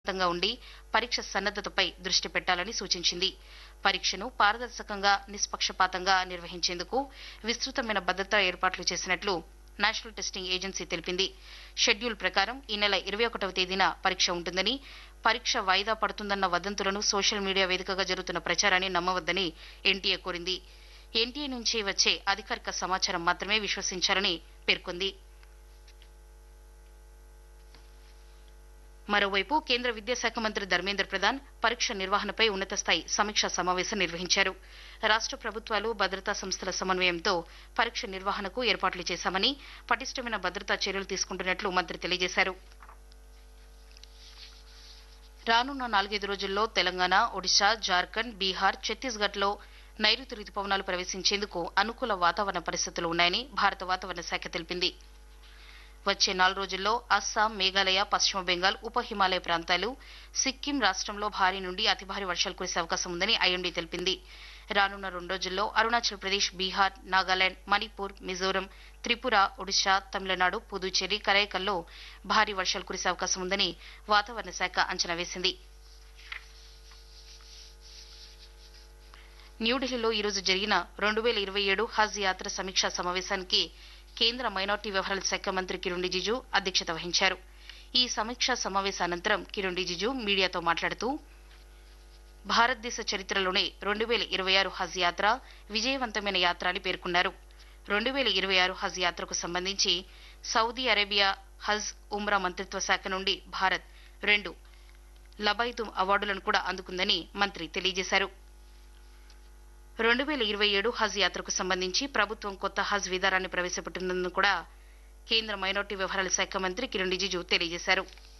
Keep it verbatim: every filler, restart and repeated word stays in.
ంగా ఉండి పరీక్ష సన్నద్దతపై దృష్టి పెట్టాలని సూచించింది. పరీక్షను పారదర్శకంగా నిష్పక్షపాతంగా నిర్వహించేందుకు విస్తృతమైన భద్రతా ఏర్పాట్లు చేసినట్లు నేషనల్ టెస్టింగ్ ఏజెన్సీ తెలిపింది. షెడ్యూల్ ప్రకారం ఈ నెల ఇరవై ఒకటవ తేదీన పరీక్ష ఉంటుందని, పరీక్ష వాయిదా పడుతుందన్న వదంతులను సోషల్ మీడియా వేదికగా జరుగుతున్న ప్రచారాన్ని నమ్మవద్దని ఎన్టీఏ కోరింది. ఎన్టీఏ నుంచి వచ్చే అధికారిక సమాచారం మాత్రమే విశ్వసించాలని పేర్కొంది. మరోవైపు కేంద్ర విద్యాశాఖ మంత్రి ధర్మేంద్ర ప్రధాన్ పరీక్ష నిర్వహణపై ఉన్నత స్థాయి సమీక్షా సమావేశం నిర్వహించారు. రాష్ట ప్రభుత్వాలు, భద్రతా సంస్థల సమన్వయంతో పరీక్ష నిర్వహణకు ఏర్పాట్లు చేశామని, పటిష్టమైన భద్రతా చర్యలు తీసుకుంటున్నట్లు మంత్రి తెలియజేశారు. రానున్న నాలుగైదు రోజుల్లో తెలంగాణ, ఒడిశా, జార్ఖండ్, బీహార్, ఛత్తీస్గఢ్లో నైరుతి రుతుపవనాలు ప్రవేశించేందుకు అనుకూల వాతావరణ పరిస్థితులు ఉన్నాయని భారత వాతావరణ శాఖ తెలిపింది. వచ్చే నాలుగు రోజుల్లో అస్సాం, మేఘాలయ, పశ్చిమ బెంగాల్, ఉప హిమాలయ ప్రాంతాలు, సిక్కిం రాష్ట్రంలో భారీ నుండి అతి భారీ వర్షాలు కురిసే అవకాశం ఉందని ఐఎండీ తెలిపింది. రానున్న రెండు రోజుల్లో అరుణాచల్ ప్రదేశ్, బీహార్, నాగాలాండ్, మణిపూర్, మిజోరం, త్రిపుర, ఒడిశా, తమిళనాడు, పుదుచ్చేరి, కరైకల్లో భారీ వర్షాలు కురిసే అవకాశం ఉందని వాతావరణ శాఖ అంచనా వేసింది. న్యూఢిల్లీలో ఈరోజు జరిగిన రెండు వేల ఇరవై ఏడు హజ్ యాత్ర సమీక్షా సమావేశానికి కేంద్ర మైనార్టీ వ్యవహారాల శాఖ మంత్రి కిరణ్ రిజిజు అధ్యక్షత వహించారు. ఈ సమీక్షా సమావేశానంతరం కిరణ్ రిజిజు మీడియాతో మాట్లాడుతూ భారతదేశ చరిత్రలోనే రెండు వేల ఇరవై ఆరు హజ్ యాత్ర విజయవంతమైన యాత్ర అని పేర్కొన్నారు. రెండు వేల ఇరవై ఆరు హజ్ యాత్రకు సంబంధించి సౌదీ అరేబియా హజ్, ఉమ్రా మంత్రిత్వ శాఖ నుండి భారత్ రెండు లబైతు అవార్డులను కూడా అందుకుందని మంత్రి తెలియజేశారు. రెండు వేల ఇరవై ఏడు హజ్ యాత్రకు సంబంధించి ప్రభుత్వం కొత్త హజ్ విధానాన్ని ప్రవేశపెట్టిందని కూడా కేంద్ర మైనార్టీ వ్యవహారాల శాఖ మంత్రి కిరణ్ రిజిజు తెలియజేశారు.